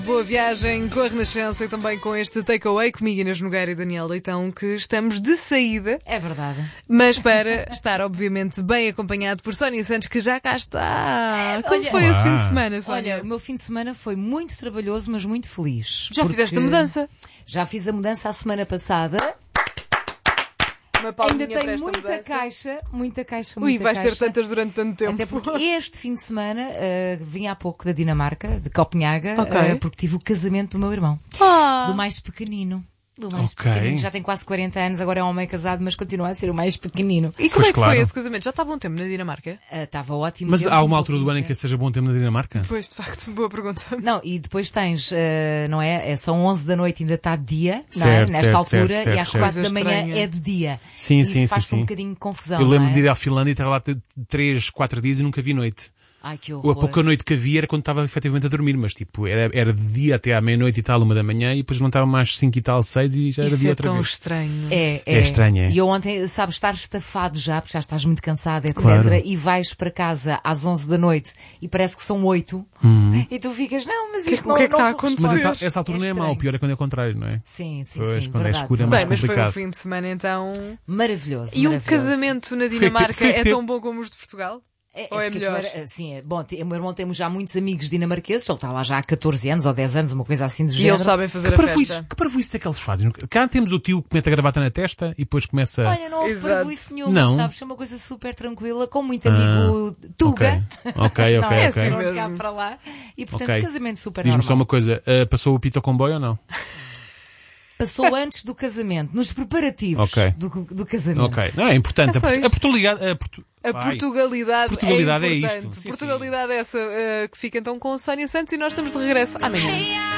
Boa viagem com a Renascença e também com este takeaway comigo, Inês Nogueira e Daniel Leitão, que estamos de saída. É verdade. Mas para estar, obviamente, bem acompanhado por Sónia Santos, que já cá está. Como foi esse fim de semana, Sónia? Olha, o meu fim de semana foi muito trabalhoso, mas muito feliz. Já fizeste a mudança? Já fiz a mudança a semana passada. Ainda tenho muita caixa. Ui, vais ter tantas durante tanto tempo. Até porque este fim de semana vim há pouco da Dinamarca, de Copenhaga, porque tive o casamento do meu irmão. Do mais pequenino. Pequenino, já tem quase 40 anos, agora é um homem casado, mas continua a ser o mais pequenino. E como é que foi esse casamento? Já está há bom tempo na Dinamarca? Estava ótimo. Mas há uma altura do ano em que seja bom tempo na Dinamarca? Pois, de facto, boa pergunta. Não, e depois tens, não é? São 11 da noite, ainda está de dia, certo, não é? Nesta certo, altura, certo, e às certo. 4 da manhã é de dia. Sim, e sim, isso faz sim. um bocadinho de confusão. Eu lembro não é? de ir à Finlândia e estar lá 3, 4 dias e nunca vi noite. Ai, que A horror. pouca noite que havia era quando estava efetivamente a dormir, mas tipo, era de dia até à meia-noite e tal, 1 da manhã, e depois levantava-me às 5 e tal, 6 e já era dia outra vez. Isso é tão estranho. É estranho, é. E eu ontem, sabes, estar estafado já, porque já estás muito cansado, etc. Claro. E vais para casa às 11 da noite e parece que são 8. E tu ficas, não, mas isto O que é que está a acontecer? Mas essa altura não é mau, o estranho. pior é quando é o contrário, não é? Sim, Pois, quando verdade. é escuro é mais Bem, mas foi complicado. um fim de semana então... Maravilhoso. E o maravilhoso. casamento na Dinamarca Foi é ter- tão bom como os de Portugal? Ou é porque melhor? Sim, é bom. O meu irmão temos já muitos amigos dinamarqueses, ele está lá já há 14 anos ou 10 anos, uma coisa assim do E género. eles sabem fazer Que a festa? parvoíce é que eles fazem? Cá temos o tio que mete a gravata na testa e depois começa... Olha, não houve Exato. parvoíce nenhuma, Não. sabes? É uma coisa super tranquila, com muito amigo Tuga. Ok. Não é assim assim mesmo. de cá para lá. E portanto, Ok. casamento super Diz-me normal. só uma coisa, passou o pito ao comboio ou não? Passou antes do casamento, nos preparativos Ok. do casamento. Ok, não, é importante. É só isto. A Portugalidade... A Portugalidade, Portugalidade é é importante. isto. Sim, Portugalidade é essa que fica então com Sónia Santos e nós estamos de regresso amanhã.